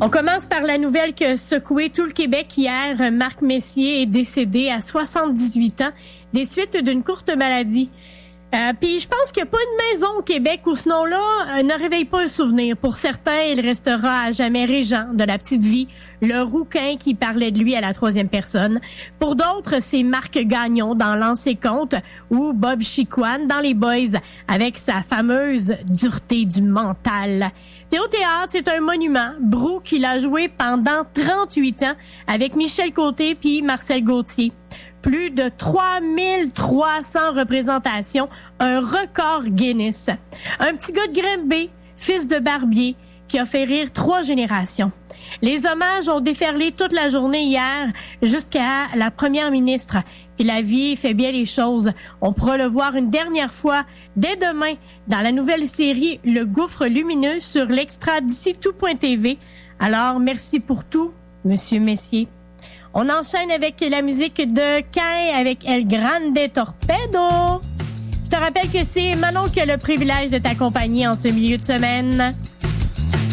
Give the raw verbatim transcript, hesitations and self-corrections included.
On commence par la nouvelle qui a secoué tout le Québec hier. Marc Messier est décédé à soixante-dix-huit ans des suites d'une courte maladie. Euh, Puis je pense qu'il n'y a pas une maison au Québec où ce nom-là euh, ne réveille pas un souvenir. Pour certains, il restera à jamais Régent de La Petite Vie, le rouquin qui parlait de lui à la troisième personne. Pour d'autres, c'est Marc Gagnon dans L'ancien compte ou Bob Chicoine dans Les Boys avec sa fameuse dureté du mental. Et au théâtre, c'est un monument. Brou qui l'a joué pendant trente-huit ans avec Michel Côté puis Marcel Gauthier. Plus de trois mille trois cents représentations, un record Guinness. Un petit gars de Grimby, fils de barbier, qui a fait rire trois générations. Les hommages ont déferlé toute la journée hier jusqu'à la première ministre. Puis la vie fait bien les choses. On pourra le voir une dernière fois dès demain dans la nouvelle série Le Gouffre lumineux sur l'extra d'ici tout point T V. Alors, merci pour tout, Monsieur Messier. On enchaîne avec la musique de Cain avec El Grande Torpedo. Je te rappelle que c'est Manon qui a le privilège de t'accompagner en ce milieu de semaine.